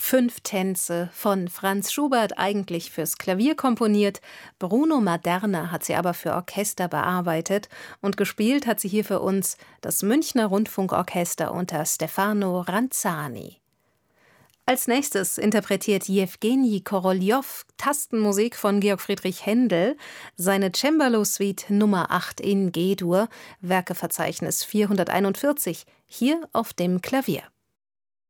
5 Tänze von Franz Schubert, eigentlich fürs Klavier komponiert. Bruno Maderna hat sie aber für Orchester bearbeitet und gespielt hat sie hier für uns das Münchner Rundfunkorchester unter Stefano Ranzani. Als nächstes interpretiert Jewgeni Koroljow Tastenmusik von Georg Friedrich Händel, seine Cembalo-Suite Nummer 8 in G-Dur, Werkeverzeichnis 441, hier auf dem Klavier.